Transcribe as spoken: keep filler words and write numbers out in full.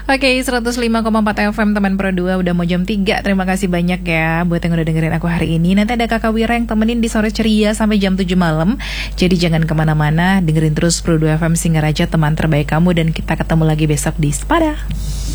Oke, seratus lima koma empat F M teman Pro dua udah mau jam tiga. Terima kasih banyak ya buat yang udah dengerin aku hari ini. Nanti ada Kakak Wira yang temenin di sore ceria sampai jam tujuh malam. Jadi jangan kemana-mana, dengerin terus Pro dua F M Singaraja, teman terbaik kamu. Dan kita ketemu lagi besok di Sepada.